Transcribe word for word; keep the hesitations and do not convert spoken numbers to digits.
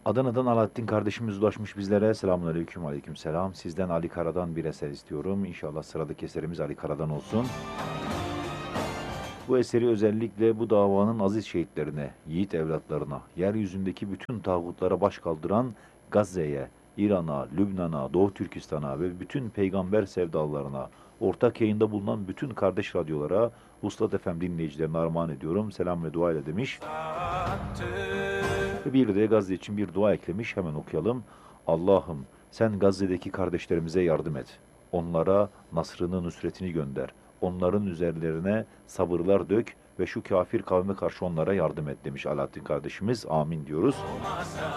Adana'dan Alaaddin kardeşimiz ulaşmış bizlere. Selamünaleyküm, aleykümselam. Sizden Ali Kara'dan bir eser istiyorum. İnşallah sıradaki eserimiz Ali Kara'dan olsun. Bu eseri özellikle bu davanın aziz şehitlerine, yiğit evlatlarına, yeryüzündeki bütün tağutlara baş kaldıran Gazze'ye, İran'a, Lübnan'a, Doğu Türkistan'a ve bütün peygamber sevdalarına, ortak yayında bulunan bütün kardeş radyolara, Vuslat F M dinleyicilerine armağan ediyorum. Selam ve dua ile demiş. Ve bir de Gazze için bir dua eklemiş. Hemen okuyalım. Allah'ım sen Gazze'deki kardeşlerimize yardım et. Onlara nasrını, nusretini gönder. Onların üzerlerine sabırlar dök ve şu kafir kavme karşı onlara yardım et demiş Alaaddin kardeşimiz. Amin diyoruz.